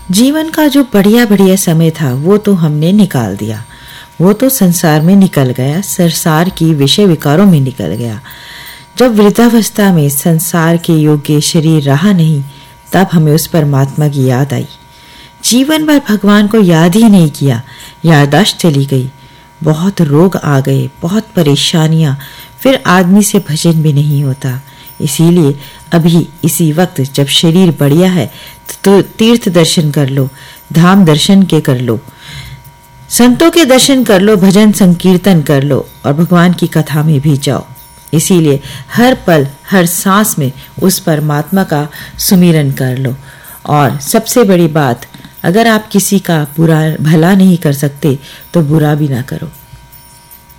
जीवन का जो बढ़िया बढ़िया समय था वो तो हमने निकाल दिया, वो तो संसार में निकल गया, संसार की विषय विकारों में निकल गया। जब वृद्धावस्था में संसार के योग्य शरीर रहा नहीं, तब हमें उस परमात्मा की याद आई। जीवन भर भगवान को याद ही नहीं किया, याददाश्त चली गई, बहुत रोग आ गए, बहुत परेशानियां, फिर आदमी से भजन भी नहीं होता। इसीलिए अभी इसी वक्त जब शरीर बढ़िया है तो तीर्थ दर्शन कर लो, धाम दर्शन के कर लो, संतों के दर्शन कर लो, भजन संकीर्तन कर लो और भगवान की कथा में भी जाओ। इसीलिए हर पल हर सांस में उस परमात्मा का सुमिरन कर लो। और सबसे बड़ी बात, अगर आप किसी का बुरा भला नहीं कर सकते तो बुरा भी ना करो।